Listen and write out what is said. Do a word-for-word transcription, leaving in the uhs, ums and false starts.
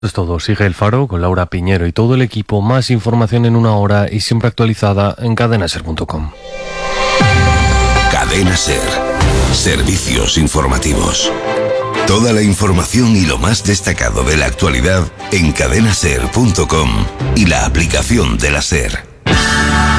Es todo. Sigue El Faro con Laura Piñero y todo el equipo. Más información en una hora y siempre actualizada en cadena ser punto com. Cadena Ser. Servicios informativos. Toda la información y lo más destacado de la actualidad en cadena ser punto com y la aplicación de la SER.